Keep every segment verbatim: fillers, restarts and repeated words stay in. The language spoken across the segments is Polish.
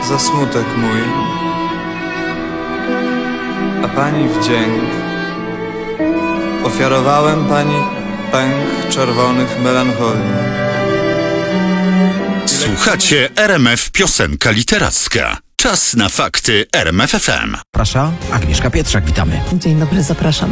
za smutek mój, a pani wdzięk. Ofiarowałem pani pęk czerwonych melancholii. Słuchacie R M F Piosenka Literacka. Czas na fakty R M F F M. Prasza, Agnieszka Pietrzak, witamy. Dzień dobry, zapraszam.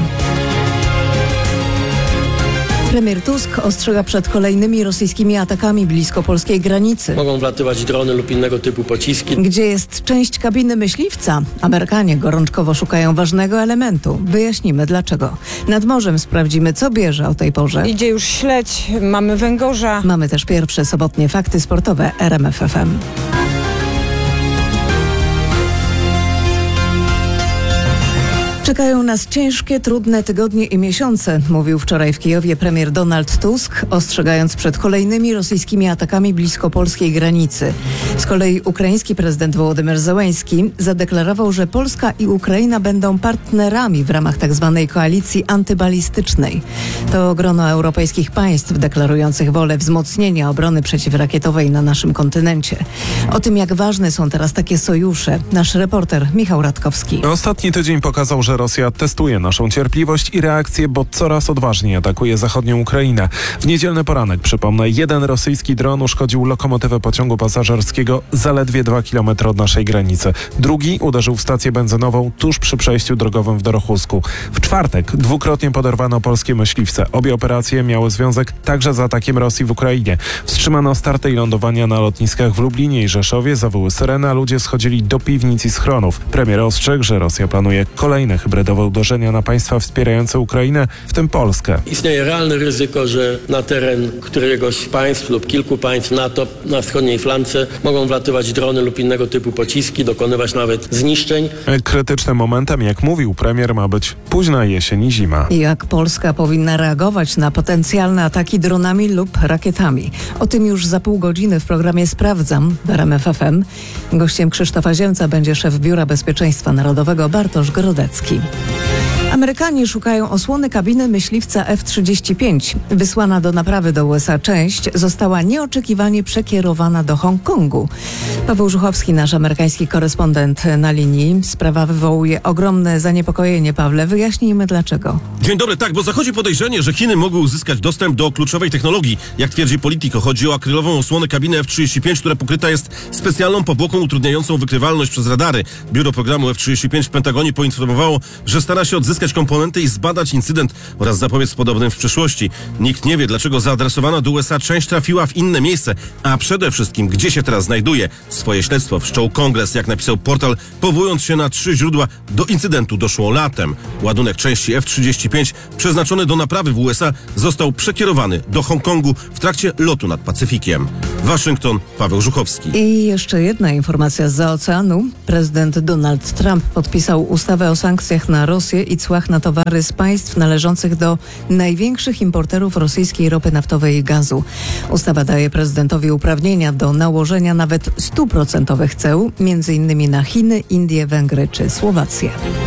Premier Tusk ostrzega przed kolejnymi rosyjskimi atakami blisko polskiej granicy. Mogą wlatywać drony lub innego typu pociski. Gdzie jest część kabiny myśliwca? Amerykanie gorączkowo szukają ważnego elementu. Wyjaśnimy dlaczego. Nad morzem sprawdzimy, co bierze o tej porze. Idzie już śledź, mamy węgorza. Mamy też pierwsze sobotnie fakty sportowe R M F F M. Czekają nas ciężkie, trudne tygodnie i miesiące, mówił wczoraj w Kijowie premier Donald Tusk, ostrzegając przed kolejnymi rosyjskimi atakami blisko polskiej granicy. Z kolei ukraiński prezydent Wołodymyr Zełenski zadeklarował, że Polska i Ukraina będą partnerami w ramach tzw. koalicji antybalistycznej. To grono europejskich państw deklarujących wolę wzmocnienia obrony przeciwrakietowej na naszym kontynencie. O tym, jak ważne są teraz takie sojusze, nasz reporter Michał Radkowski. Ostatni tydzień pokazał, że Rosja testuje naszą cierpliwość i reakcję, bo coraz odważniej atakuje zachodnią Ukrainę. W niedzielny poranek, przypomnę, jeden rosyjski dron uszkodził lokomotywę pociągu pasażerskiego zaledwie dwa kilometry od naszej granicy. Drugi uderzył w stację benzynową tuż przy przejściu drogowym w Dorochusku. W czwartek dwukrotnie poderwano polskie myśliwce. Obie operacje miały związek także z atakiem Rosji w Ukrainie. Wstrzymano starty i lądowania na lotniskach w Lublinie i Rzeszowie, zawyły syreny, a ludzie schodzili do piwnic i schronów. Premier ostrzegł, że Rosja planuje kolejne hybrydowe uderzenia na państwa wspierające Ukrainę, w tym Polskę. Istnieje realne ryzyko, że na teren któregoś z państw lub kilku państw NATO na wschodniej flance mogą wlatywać drony lub innego typu pociski, dokonywać nawet zniszczeń. Krytycznym momentem, jak mówił premier, ma być późna jesień i zima. Jak Polska powinna reagować na potencjalne ataki dronami lub rakietami? O tym już za pół godziny w programie Sprawdzam w R M F F M. Gościem Krzysztofa Ziemca będzie szef Biura Bezpieczeństwa Narodowego Bartosz Grodecki. Amerykanie szukają osłony kabiny myśliwca F trzydzieści pięć. Wysłana do naprawy do U S A część została nieoczekiwanie przekierowana do Hongkongu. Paweł Żuchowski, nasz amerykański korespondent na linii. Sprawa wywołuje ogromne zaniepokojenie. Pawle, wyjaśnijmy dlaczego. Dzień dobry, tak, bo zachodzi podejrzenie, że Chiny mogły uzyskać dostęp do kluczowej technologii. Jak twierdzi Politico, chodzi o akrylową osłonę kabiny F trzydzieści pięć, która pokryta jest specjalną powłoką utrudniającą wykrywalność przez radary. Biuro programu F trzydzieści pięć w Pentagonie poinformowało, że stara się odzyskać komponenty i zbadać incydent oraz zapobiec podobnym w przyszłości. Nikt nie wie, dlaczego zaadresowana do U S A część trafiła w inne miejsce, a przede wszystkim, gdzie się teraz znajduje. Swoje śledztwo wszczął Kongres, jak napisał portal, powołując się na trzy źródła. Do incydentu doszło latem. Ładunek części F trzydzieści pięć przeznaczony do naprawy w U S A został przekierowany do Hongkongu w trakcie lotu nad Pacyfikiem. Waszyngton, Paweł Żuchowski. I jeszcze jedna informacja zza oceanu. Prezydent Donald Trump podpisał ustawę o sankcjach na Rosję i cłach na towary z państw należących do największych importerów rosyjskiej ropy naftowej i gazu. Ustawa daje prezydentowi uprawnienia do nałożenia nawet stuprocentowych ceł, między innymi na Chiny, Indie, Węgry czy Słowację.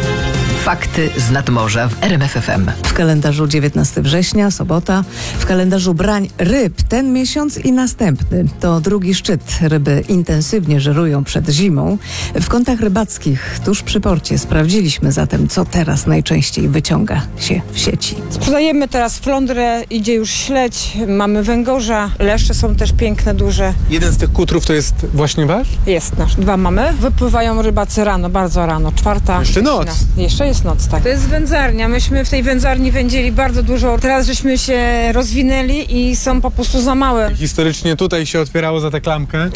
Fakty z nadmorza w R M F F M. W kalendarzu dziewiętnastego września, sobota. W kalendarzu brań ryb ten miesiąc i następny. To drugi szczyt. Ryby intensywnie żerują przed zimą. W kątach rybackich tuż przy porcie sprawdziliśmy zatem, co teraz najczęściej wyciąga się w sieci. Sprzedajemy teraz flądrę, idzie już śledź, mamy węgorza, leszcze są też piękne, duże. Jeden z tych kutrów to jest właśnie wasz? Jest nasz, dwa mamy. Wypływają rybacy rano, bardzo rano, czwarta. Jeszcze noc. No, jeszcze jest noc, tak. To jest wędzarnia. Myśmy w tej wędzarni wędzili bardzo dużo. Teraz żeśmy się rozwinęli i są po prostu za małe. Historycznie tutaj się otwierało za tę klamkę.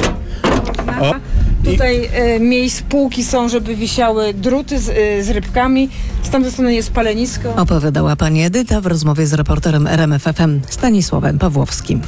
O. Tutaj e, miejsc półki są, żeby wisiały druty z, e, z rybkami. Z tamtej strony jest palenisko. Opowiadała pani Edyta w rozmowie z reporterem R M F F M Stanisławem Pawłowskim.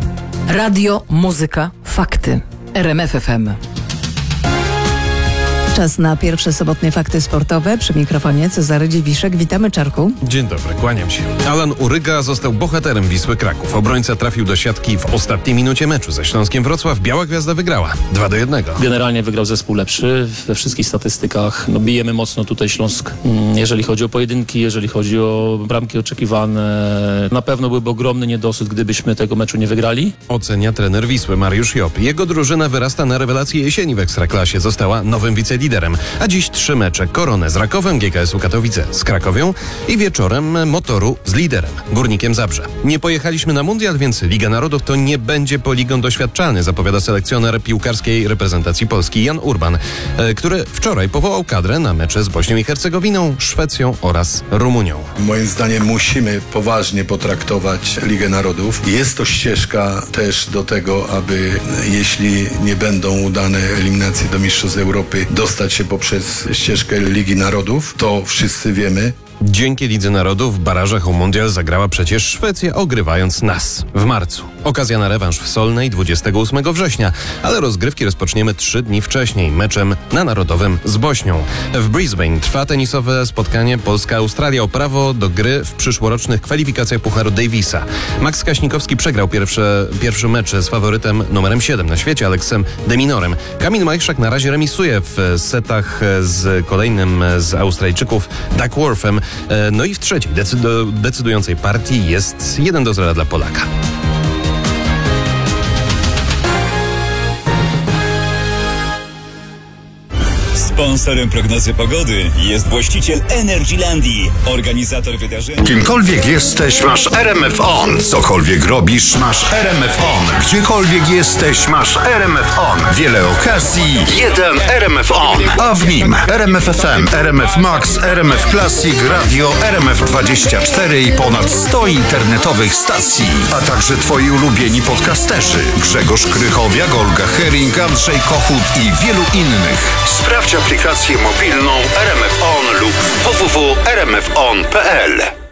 Radio, muzyka, fakty. R M F F M. Czas na pierwsze sobotnie fakty sportowe. Przy mikrofonie Cezary Dziwiszek. Witamy, Czarku. Dzień dobry, kłaniam się. Alan Uryga został bohaterem Wisły Kraków. Obrońca trafił do siatki w ostatniej minucie meczu ze Śląskiem Wrocław. Biała Gwiazda wygrała dwa do jednego. Generalnie wygrał zespół lepszy we wszystkich statystykach. No, bijemy mocno tutaj Śląsk, jeżeli chodzi o pojedynki, jeżeli chodzi o bramki oczekiwane. Na pewno byłby ogromny niedosyt, gdybyśmy tego meczu nie wygrali. Ocenia trener Wisły Mariusz Jop. Jego drużyna wyrasta na rewelację jesieni w Ekstraklasie. Została nowym wiceliderem. A dziś trzy mecze. Koronę z Rakowem, G K S-u Katowice z Krakowią i wieczorem Motoru z liderem, Górnikiem Zabrze. Nie pojechaliśmy na mundial, więc Liga Narodów to nie będzie poligon doświadczalny, zapowiada selekcjoner piłkarskiej reprezentacji Polski Jan Urban, e, który wczoraj powołał kadrę na mecze z Bośnią i Hercegowiną, Szwecją oraz Rumunią. Moim zdaniem musimy poważnie potraktować Ligę Narodów. Jest to ścieżka też do tego, aby jeśli nie będą udane eliminacje do Mistrzostw Europy, dostać się poprzez ścieżkę Ligi Narodów. To wszyscy wiemy. Dzięki Lidze Narodów w barażach o mundial zagrała przecież Szwecja, ogrywając nas w marcu. Okazja na rewanż w Solnej dwudziestego ósmego września, ale rozgrywki rozpoczniemy trzy dni wcześniej, meczem na Narodowym z Bośnią. W Brisbane trwa tenisowe spotkanie Polska-Australia o prawo do gry w przyszłorocznych kwalifikacjach Pucharu Davisa. Max Kaśnikowski przegrał pierwsze, pierwszy mecz z faworytem numerem siedem na świecie, Aleksem de Minorem. Kamil Majchrzak na razie remisuje w setach z kolejnym z Australijczyków, Duckworthem. No i w trzeciej decydu- decydującej partii jest jeden do zera dla Polaka. Sponsorem prognozy pogody jest właściciel Energylandii, organizator wydarzenia. Kimkolwiek jesteś, masz R M F On. Cokolwiek robisz, masz R M F On. Gdziekolwiek jesteś, masz R M F On. Wiele okazji, jeden R M F On. A w nim R M F F M, R M F Max, R M F Classic, Radio, R M F dwadzieścia cztery i ponad sto internetowych stacji. A także twoi ulubieni podcasterzy. Grzegorz Krychowiak, Olga Hering, Andrzej Kochut i wielu innych. Sprawdź aplikację mobilną R M F On lub w w w kropka r m f on kropka p l.